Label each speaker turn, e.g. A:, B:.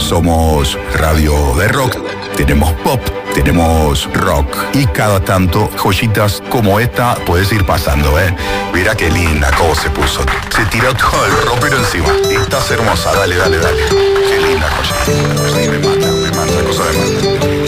A: Somos radio de rock, tenemos pop, tenemos rock y cada tanto joyitas como esta puedes ir pasando, ¿eh? Mira qué linda cómo se puso. Se tiró todo el ropero encima. Estás hermosa, dale. Qué linda joya. Sí, me mata, esa cosa me mata.